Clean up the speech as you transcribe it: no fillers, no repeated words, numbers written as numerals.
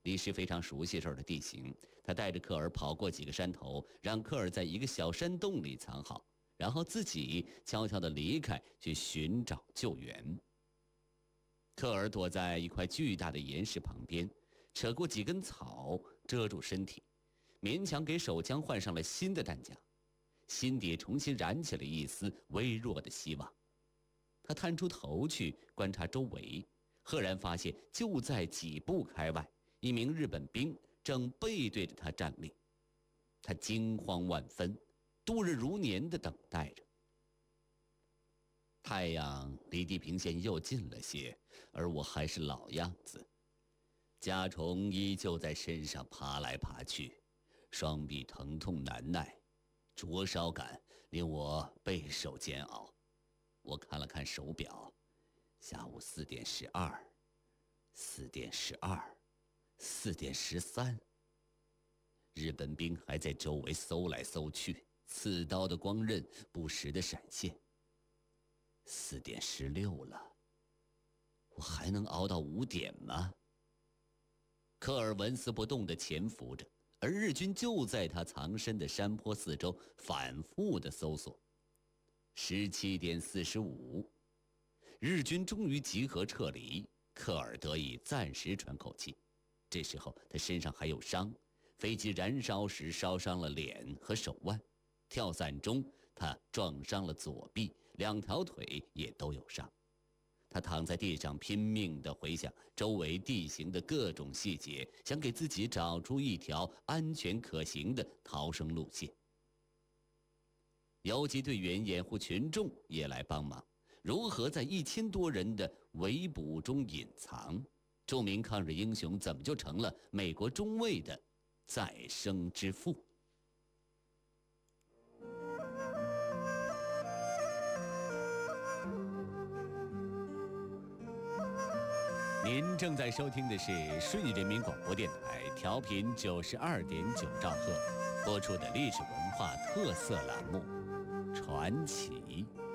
李师非常熟悉这儿的地形，他带着科尔跑过几个山头，让科尔在一个小山洞里藏好，然后自己悄悄地离开，去寻找救援。科尔躲在一块巨大的岩石旁边，扯过几根草遮住身体，勉强给手枪换上了新的弹夹，心底重新燃起了一丝微弱的希望。他探出头去观察周围，赫然发现就在几步开外，一名日本兵正背对着他站立。他惊慌万分，度日如年地等待着。太阳离地平线又近了些，而我还是老样子，甲虫依旧在身上爬来爬去，双臂疼痛难耐，灼烧感令我备受煎熬。我看了看手表，下午4点12，4点12，4点13。日本兵还在周围搜来搜去，刺刀的光刃不时地闪现。4点16了，我还能熬到5点吗？科尔纹丝不动地潜伏着，而日军就在他藏身的山坡四周反复地搜索。17点45，日军终于集合撤离，科尔得以暂时喘口气。这时候他身上还有伤，飞机燃烧时烧伤了脸和手腕，跳伞中他撞伤了左臂，2条腿也都有伤。他躺在地上拼命地回想周围地形的各种细节，想给自己找出一条安全可行的逃生路线。游击队员掩护群众也来帮忙，如何在1000多人的围捕中隐藏？著名抗日英雄怎么就成了美国中尉的再生之父？您正在收听的是顺义人民广播电台，调频92.9兆赫，播出的历史文化特色栏目《传奇》。